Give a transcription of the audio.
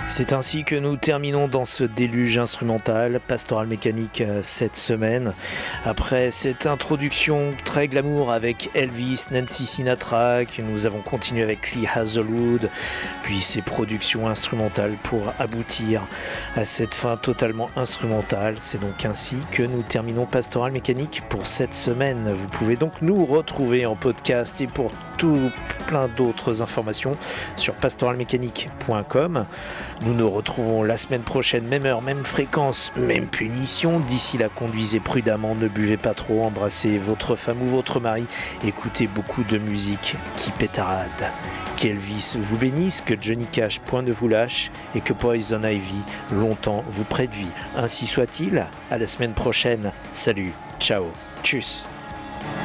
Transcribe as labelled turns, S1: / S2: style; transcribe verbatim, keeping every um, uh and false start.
S1: C'est ainsi que nous terminons dans ce déluge instrumental, Pastoral Mécanique cette semaine. Après cette introduction très glamour avec Elvis, Nancy Sinatra, que nous avons continué avec Lee Hazelwood, puis ces productions instrumentales pour aboutir à cette fin totalement instrumentale. C'est donc ainsi que nous terminons Pastoral Mécanique pour cette semaine. Vous pouvez donc nous retrouver en podcast et pour tout plein d'autres informations sur pastoral mécanique point com. Nous nous retrouvons la semaine prochaine, même heure, même fréquence, même punition. D'ici là, conduisez prudemment, ne buvez pas trop, embrassez votre femme ou votre mari, écoutez beaucoup de musique qui pétarade. Qu'Elvis vous bénisse, que Johnny Cash point ne vous lâche et que Poison Ivy longtemps vous prête vie. Ainsi soit-il, à la semaine prochaine. Salut, ciao, tchuss.